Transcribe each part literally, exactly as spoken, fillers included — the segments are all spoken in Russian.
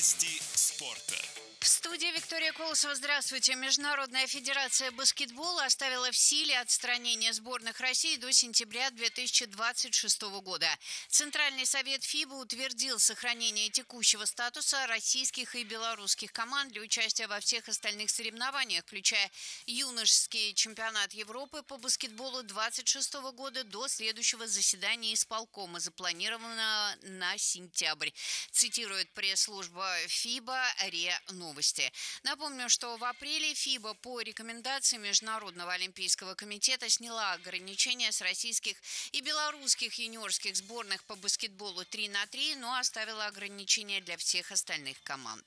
Новости спорта. В студии Виктория Колосова. Здравствуйте. Международная федерация баскетбола оставила в силе отстранение сборных России до сентября две тысячи двадцать шестого года. Центральный совет ФИБА утвердил сохранение текущего статуса российских и белорусских команд для участия во всех остальных соревнованиях, включая юношеский чемпионат Европы по баскетболу двадцать шестого года до следующего заседания исполкома, запланированного на сентябрь. Цитирует пресс-служба ФИБА РИА Новости. Напомню, что в апреле ФИБА по рекомендации Международного олимпийского комитета сняла ограничения с российских и белорусских юниорских сборных по баскетболу три на три, но оставила ограничения для всех остальных команд.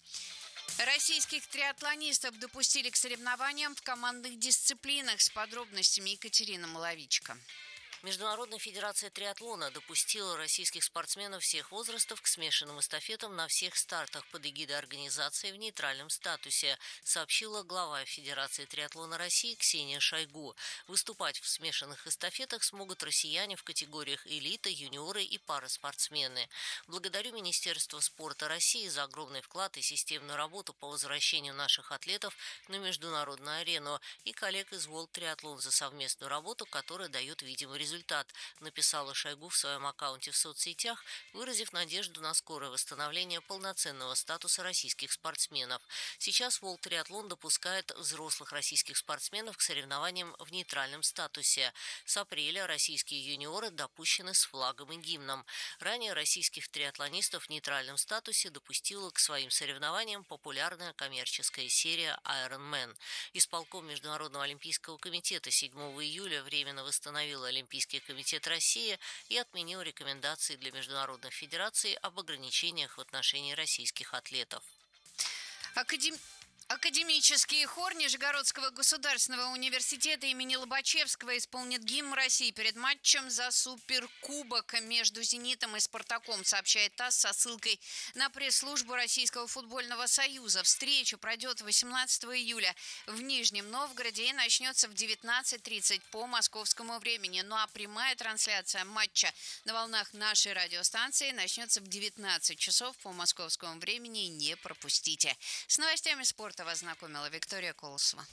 Российских триатлонистов допустили к соревнованиям в командных дисциплинах. С подробностями Екатерина Маловичка. Международная федерация триатлона допустила российских спортсменов всех возрастов к смешанным эстафетам на всех стартах под эгидой организации в нейтральном статусе, сообщила глава Федерации триатлона России Ксения Шойгу. Выступать в смешанных эстафетах смогут россияне в категориях элита, юниоры и параспортсмены. Благодарю Министерство спорта России за огромный вклад и системную работу по возвращению наших атлетов на международную арену и коллег из World Triathlon за совместную работу, которая дает видимый результат. Результат, написала Шойгу в своем аккаунте в соцсетях, выразив надежду на скорое восстановление полноценного статуса российских спортсменов. Сейчас World Triathlon допускает взрослых российских спортсменов к соревнованиям в нейтральном статусе. С апреля российские юниоры допущены с флагом и гимном. Ранее российских триатлонистов в нейтральном статусе допустила к своим соревнованиям популярная коммерческая серия Ironman. Исполком Международного олимпийского комитета седьмого июля временно восстановил Олимпийский комитет России и отменил рекомендации для международных федераций об ограничениях в отношении российских атлетов. Академ... Академический хор Нижегородского государственного университета имени Лобачевского исполнит гимн России перед матчем за суперкубок между «Зенитом» и «Спартаком», сообщает ТАСС со ссылкой на пресс-службу Российского футбольного союза. Встреча пройдет восемнадцатого июля в Нижнем Новгороде и начнется в девятнадцать тридцать по московскому времени. Ну а прямая трансляция матча на волнах нашей радиостанции начнется в девятнадцать часов по московскому времени. Не пропустите. С новостями спорта вас знакомила Виктория Колосова.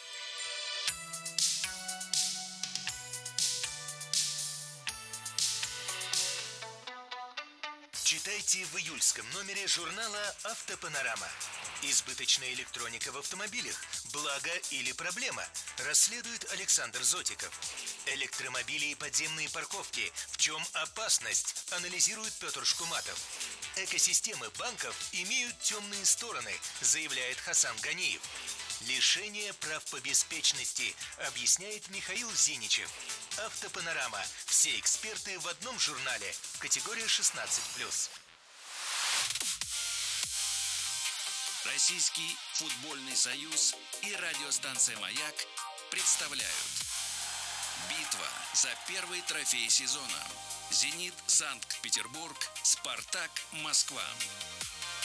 Читайте в июльском номере журнала «Автопанорама». Избыточная электроника в автомобилях. Благо или проблема? Расследует Александр Зотиков. Электромобили и подземные парковки. В чем опасность? Анализирует Петр Шкуматов. Экосистемы банков имеют темные стороны, заявляет Хасан Ганиев. Лишение прав по беспечности, объясняет Михаил Зиничев. Автопанорама. Все эксперты в одном журнале. Категория шестнадцать плюс. Российский футбольный союз и радиостанция «Маяк» представляют битва за первый трофей сезона. «Зенит» Санкт-Петербург, «Спартак» Москва.